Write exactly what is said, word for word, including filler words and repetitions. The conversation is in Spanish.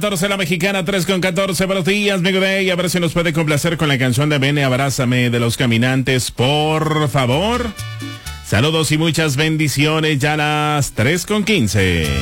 catorce la mexicana, tres con catorce. Buenos días, Miguel Day. A ver si nos puede complacer con la canción de Ven y Abrázame de Los Caminantes, por favor. Saludos y muchas bendiciones, ya las tres con quince.